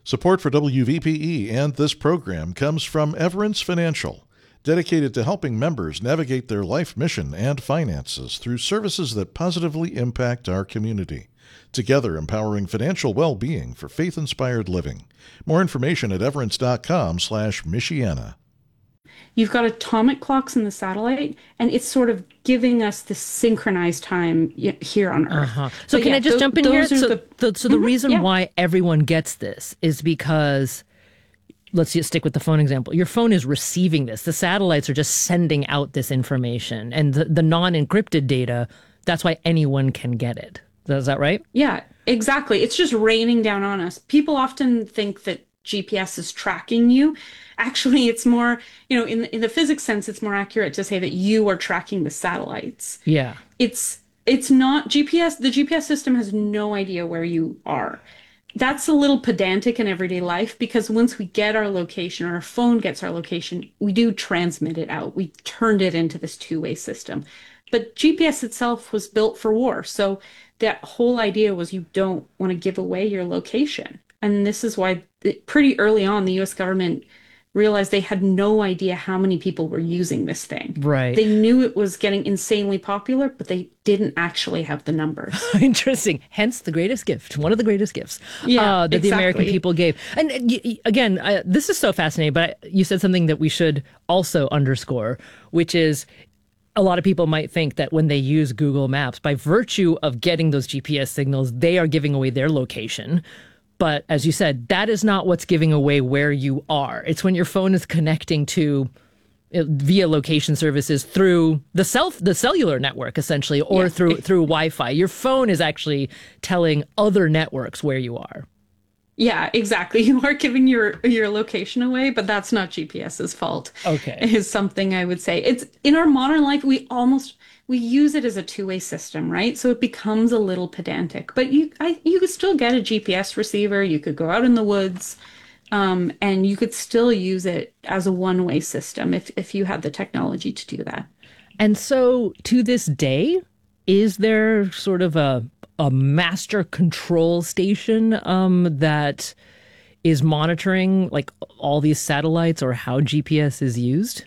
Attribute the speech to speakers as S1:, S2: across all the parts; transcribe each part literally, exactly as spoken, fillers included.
S1: Support for W V P E and this program comes from Everence Financial, dedicated to helping members navigate their life mission and finances through services that positively impact our community. Together, empowering financial well-being for faith-inspired living. More information at everence.com slash Michiana.
S2: You've got atomic clocks in the satellite, and it's sort of giving us this synchronized time here on Earth.
S3: Uh-huh. So
S2: but
S3: can
S2: yeah,
S3: I just
S2: those,
S3: jump in here? So
S2: the,
S3: the, so the
S2: mm-hmm,
S3: reason
S2: yeah.
S3: why everyone gets this is because, let's just stick with the phone example. Your phone is receiving this. The satellites are just sending out this information. And the, the non-encrypted data, that's why anyone can get it. Is that right?
S2: Yeah, exactly. It's just raining down on us. People often think that G P S is tracking you. Actually, it's more, you know, in, in the physics sense, it's more accurate to say that you are tracking the satellites.
S3: Yeah.
S2: It's it's not G P S. The G P S system has no idea where you are. That's a little pedantic in everyday life because once we get our location or our phone gets our location, we do transmit it out. We turned it into this two-way system. But G P S itself was built for war. So that whole idea was you don't want to give away your location. And this is why pretty early on, the U S government realized they had no idea how many people were using this thing.
S3: Right.
S2: They knew it was getting insanely popular, but they didn't actually have the numbers.
S3: Interesting. Hence the greatest gift, one of the greatest gifts
S2: yeah,
S3: uh, that
S2: exactly.
S3: the American people gave. And uh, again, uh, this is so fascinating, but you said something that we should also underscore, which is a lot of people might think that when they use Google Maps, by virtue of getting those G P S signals, they are giving away their location. But as you said, that is not what's giving away where you are. It's when your phone is connecting to uh, via location services through the self the cellular network, essentially, or
S2: yeah.
S3: through through Wi-Fi. Your phone is actually telling other networks where you are.
S2: Yeah, exactly. You are giving your your location away, but that's not GPS's fault.
S3: Okay.
S2: Is something I would say. It's in our modern life, we almost we use it as a two-way system, right? So it becomes a little pedantic. But you I you could still get a G P S receiver, you could go out in the woods, um, and you could still use it as a one-way system if if you had the technology to do that.
S3: And so to this day, is there sort of a a master control station um, that is monitoring like all these satellites or how G P S is used?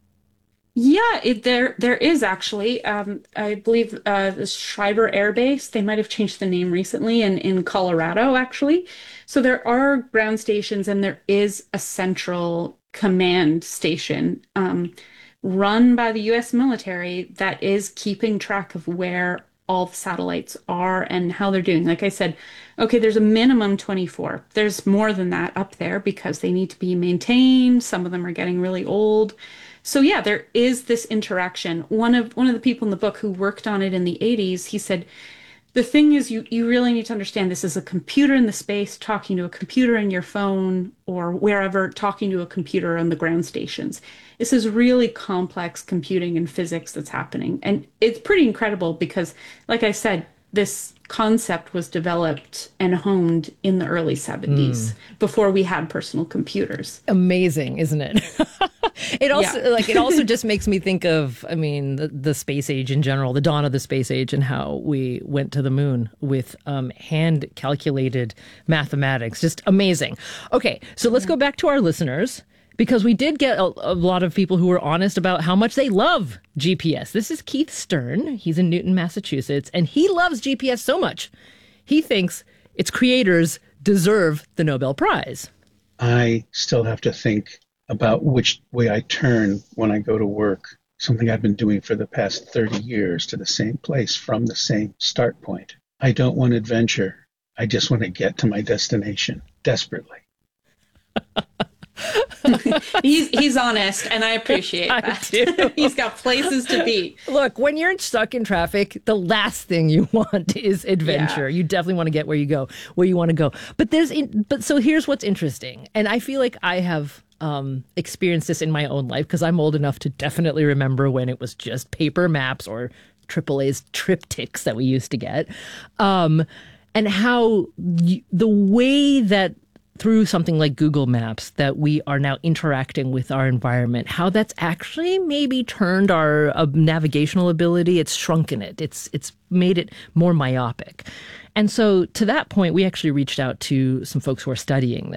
S2: Yeah, it, there there is actually. Um, I believe uh, the Schreiber Air Base, they might have changed the name recently, in, in Colorado, actually. So there are ground stations and there is a central command station um, run by the U S military that is keeping track of where all the satellites are and how they're doing. Like I said, okay, there's a minimum twenty-four. There's more than that up there because they need to be maintained. Some of them are getting really old. So yeah, there is this interaction. One of one of the people in the book who worked on it in the eighties, he said, the thing is you you really need to understand this is a computer in the space talking to a computer in your phone or wherever talking to a computer on the ground stations. This is really complex computing and physics that's happening. And it's pretty incredible because, like I said, this concept was developed and honed in the early seventies mm. before we had personal computers.
S3: Amazing, isn't it? It also
S2: Yeah.
S3: like it also just makes me think of, I mean, the, the space age in general, the dawn of the space age, and how we went to the moon with um, hand calculated mathematics. Just amazing. Okay, so let's yeah. go back to our listeners, because we did get a, a lot of people who were honest about how much they love G P S. This is Keith Stern. He's in Newton, Massachusetts, and he loves G P S so much. He thinks its creators deserve the Nobel Prize.
S4: I still have to think about which way I turn when I go to work, something I've been doing for the past thirty years, to the same place from the same start point. I don't want adventure. I just want to get to my destination desperately.
S2: he's he's honest, and I appreciate that.
S3: I do.
S2: He's got places to be.
S3: Look, when you're stuck in traffic, the last thing you want is adventure. Yeah. You definitely want to get where you go, where you want to go. But there's, in, but so here's what's interesting, and I feel like I have um, experienced this in my own life because I'm old enough to definitely remember when it was just paper maps or triple A's triptychs that we used to get, um, and how y- the way that through something like Google Maps that we are now interacting with our environment, how that's actually maybe turned our uh, navigational ability. It's shrunken it. It's it's made it more myopic. And so to that point, we actually reached out to some folks who are studying this.